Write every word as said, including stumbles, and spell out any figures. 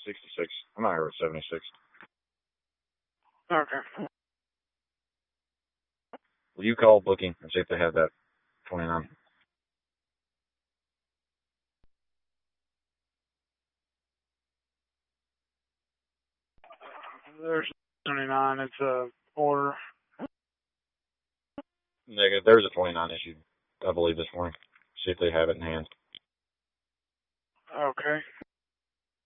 sixty-six. I'm not here with seventy-six. Okay. Will you call booking and see if they have that twenty-nine? There's twenty-nine. It's a order. Negative. There's a twenty-nine issued, I believe, this morning. See if they have it in hand. Okay.